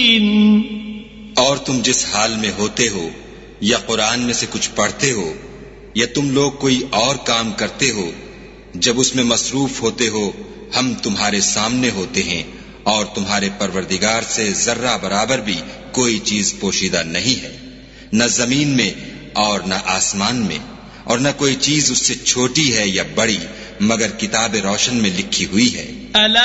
और तुम जिस हाल में होते हो, या कुरान में से कुछ पढ़ते हो, या तुम लोग कोई और काम करते हो, जब उसमें मसरूफ होते हो, हम तुम्हारे सामने होते हैं और तुम्हारे परवरदिगार से जर्रा बराबर भी कोई चीज पोशीदा नहीं है, न जमीन में और न आसमान में, और न कोई चीज उससे छोटी है या बड़ी, मगर किताब रोशन में लिखी हुई है।